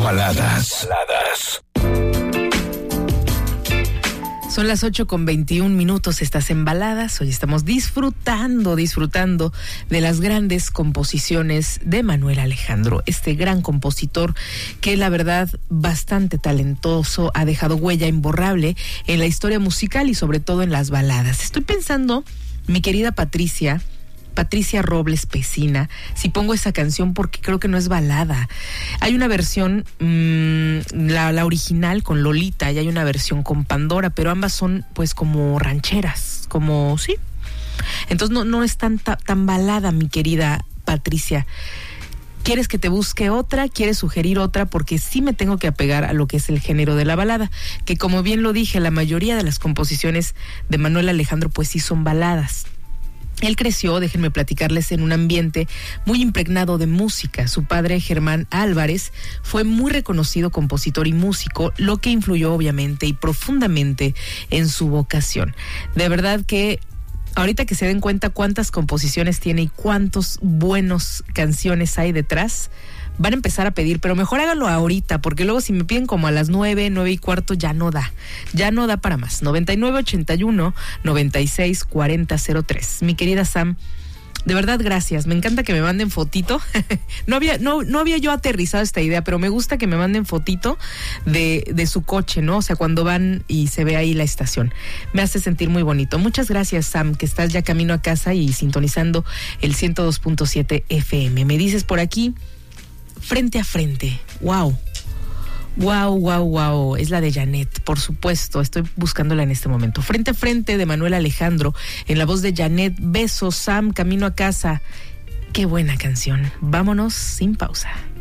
Baladas. Son las 8:21. Estás en Baladas. Hoy estamos disfrutando de las grandes composiciones de Manuel Alejandro, este gran compositor que la verdad bastante talentoso, ha dejado huella imborrable en la historia musical y sobre todo en las baladas. Estoy pensando, mi querida Patricia Robles Pesina, si pongo esa canción porque creo que no es balada. Hay una versión, la original con Lolita, y hay una versión con Pandora, pero ambas son pues como rancheras, como sí. Entonces no es tan balada, mi querida Patricia. ¿Quieres que te busque otra? ¿Quieres sugerir otra? Porque sí me tengo que apegar a lo que es el género de la balada, que como bien lo dije, la mayoría de las composiciones de Manuel Alejandro pues sí son baladas. Él creció, déjenme platicarles, en un ambiente muy impregnado de música. Su padre, Germán Álvarez, fue muy reconocido compositor y músico, lo que influyó obviamente y profundamente en su vocación. De verdad que ahorita que se den cuenta cuántas composiciones tiene y cuántos buenos canciones hay detrás, van a empezar a pedir, pero mejor háganlo ahorita, porque luego si me piden como a las 9:15, ya no da para más. 9981-964003. Mi querida Sam, de verdad gracias, me encanta que me manden fotito. No había yo aterrizado esta idea, pero me gusta que me manden fotito de su coche, ¿no? O sea, cuando van y se ve ahí la estación. Me hace sentir muy bonito. Muchas gracias, Sam, que estás ya camino a casa y sintonizando el 102.7 FM. Me dices por aquí, Frente a Frente. Wow. Es la de Janet, por supuesto. Estoy buscándola en este momento. Frente a Frente de Manuel Alejandro, en la voz de Janet. Besos, Sam, camino a casa. Qué buena canción. Vámonos sin pausa.